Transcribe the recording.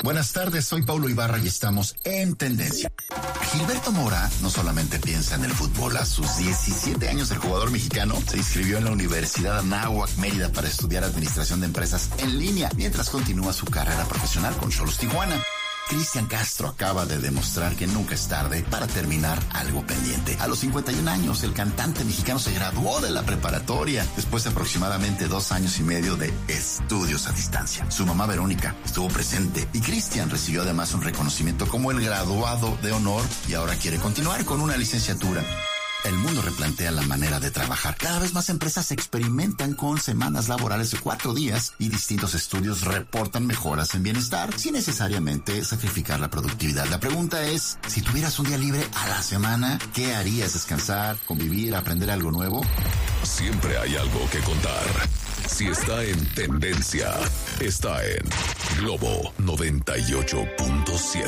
Buenas tardes, soy Paulo Ibarra y estamos en Tendencia. Gilberto Mora no solamente piensa en el fútbol. A sus 17 años, el jugador mexicano se inscribió en la Universidad Anáhuac Mérida para estudiar administración de empresas en línea, mientras continúa su carrera profesional con Xolos Tijuana. Cristian Castro acaba de demostrar que nunca es tarde para terminar algo pendiente. A los 51 años, el cantante mexicano se graduó de la preparatoria después de aproximadamente 2 años y medio de estudios a distancia. Su mamá Verónica estuvo presente y Cristian recibió además un reconocimiento como el graduado de honor y ahora quiere continuar con una licenciatura. El mundo replantea la manera de trabajar. Cada vez más empresas experimentan con semanas laborales de 4 días y distintos estudios reportan mejoras en bienestar sin necesariamente sacrificar la productividad. La pregunta es, si tuvieras un día libre a la semana, ¿qué harías? ¿Descansar, convivir, aprender algo nuevo? Siempre hay algo que contar. Si está en Tendencia, está en Globo 98.7.